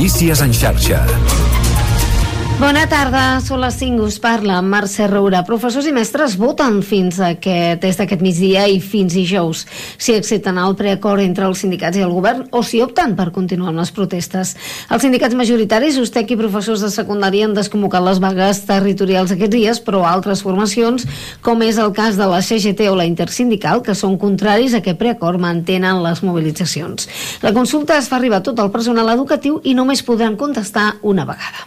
Notícies en xarxa. Bona tarda, són les 5, us parla Mercè Roura. Professors i mestres voten des d'aquest migdia i fins dijous si accepten el preacord entre els sindicats i el govern o si opten per continuar amb les protestes. Els sindicats majoritaris, USTEC i professors de secundària han desconvocat les vagues territorials aquests dies, però altres formacions, com és el cas de la CGT o la Intersindical, que són contraris a aquest preacord, mantenen les mobilitzacions. La consulta es fa arribar a tot el personal educatiu i només podran contestar una vegada.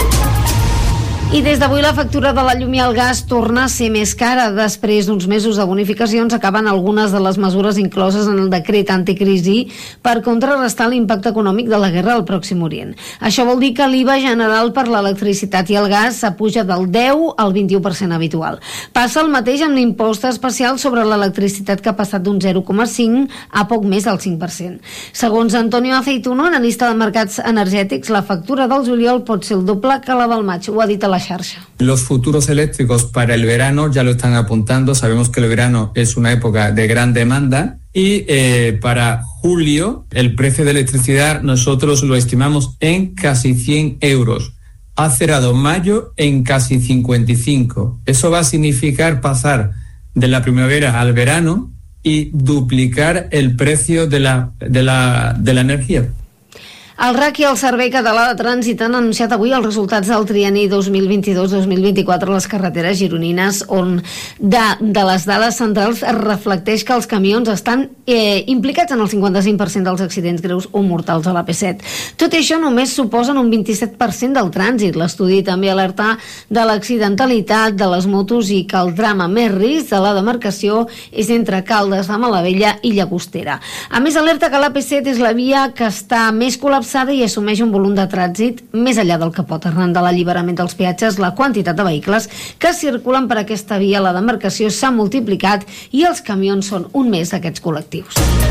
I des d'avui la factura de la llum i el gas torna a ser més cara. Després d'uns mesos de bonificacions acaben algunes de les mesures incloses en el decret anticrisi per contrarrestar l'impacte econòmic de la guerra al Pròxim Orient. Això vol dir que l'IVA general per l'electricitat i el gas s'apuja del 10 al 21% habitual. Passa el mateix amb l'impost especial sobre l'electricitat, que ha passat d'un 0,5 a poc més del 5%. Segons Antonio Aceituno, analista de mercats energètics, la factura del juliol pot ser el doble que la del maig. Ho ha dit a la xarxa. Los futuros eléctricos para el verano ya lo están apuntando. Sabemos que el verano es una época de gran demanda y para julio el precio de electricidad nosotros lo estimamos en casi 100 euros. Ha cerrado mayo en casi 55. Eso va a significar pasar de la primavera al verano y duplicar el precio de la energía. El RAC i el Servei Català de Trànsit han anunciat avui els resultats del trienni 2022-2024 a les carreteres gironines, on de les dades centrals es reflecteix que els camions estan implicats en el 55% dels accidents greus o mortals a l'AP7. Tot i això només suposen un 27% del trànsit. L'estudi també alerta de l'accidentalitat de les motos i que el tram amb més risc de la demarcació és entre Caldes de Malavella i Llagostera. A més, alerta que l'AP7 és la via que està més col·lapsada i assumeix un volum de trànsit més enllà del que pot. Arran de l'alliberament dels peatges, la quantitat de vehicles que circulen per aquesta via a la demarcació s'ha multiplicat i els camions són un més d'aquests col·lectius.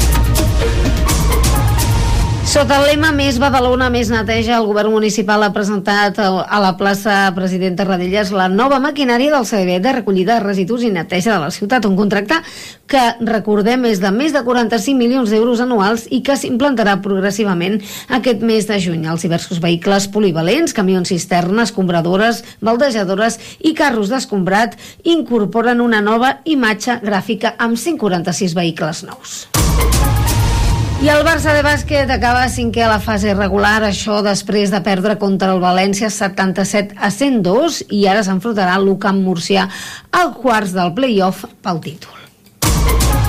Sota el lema Més Badalona, més neteja, el govern municipal ha presentat a la plaça President Tarradellas la nova maquinària del servei de recollida de residus i neteja de la ciutat, un contracte que, recordem, és de més de 45 milions d'euros anuals i que s'implantarà progressivament aquest mes de juny. Els diversos vehicles polivalents, camions cisterna, escombradores, baldejadores i carros d'escombrat incorporen una nova imatge gràfica amb 146 vehicles nous. I el Barça de bàsquet acaba cinquè a la fase regular, això després de perdre contra el València 77-102, i ara s'enfrontarà l'UCAM Múrcia al quarts del play-off pel títol.